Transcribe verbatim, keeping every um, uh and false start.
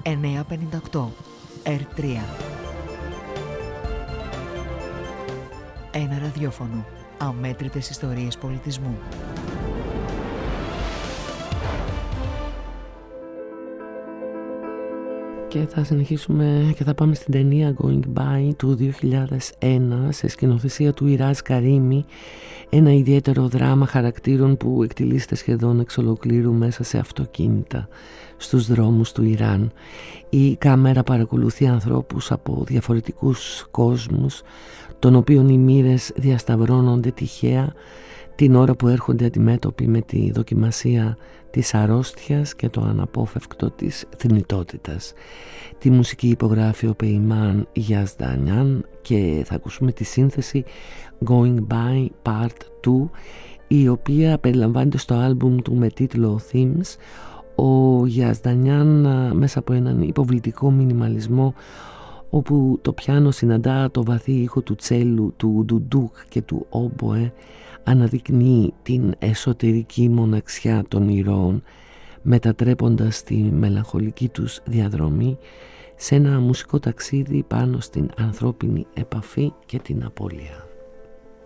εννιακόσια πενήντα οκτώ ερ τρία. Ένα ραδιόφωνο. Αμέτρητες ιστορίες πολιτισμού. Και θα συνεχίσουμε και θα πάμε στην ταινία Going By του δύο χιλιάδες ένα σε σκηνοθεσία του Ιράζ Καρίμι, ένα ιδιαίτερο δράμα χαρακτήρων που εκτιλήσεται σχεδόν εξ ολοκλήρου μέσα σε αυτοκίνητα στους δρόμους του Ιράν. Η κάμερα παρακολουθεί ανθρώπους από διαφορετικούς κόσμους, των οποίων οι μοίρες διασταυρώνονται τυχαία την ώρα που έρχονται αντιμέτωποι με τη δοκιμασία της αρρώστιας και το αναπόφευκτο της θνητότητας. Τη μουσική υπογράφει ο Πεϊμάν Γιαζδανιάν και θα ακούσουμε τη σύνθεση Going By Part δύο, η οποία περιλαμβάνεται στο άλμπουμ του με τίτλο Themes. Ο Γιαζδανιάν μέσα από έναν υποβλητικό μινιμαλισμό, όπου το πιάνο συναντά το βαθύ ήχο του τσέλου, του ντουντούκ και του όμποε, αναδεικνύει την εσωτερική μοναξιά των ηρώων, μετατρέποντας τη μελαγχολική τους διαδρομή σε ένα μουσικό ταξίδι πάνω στην ανθρώπινη επαφή και την απώλεια.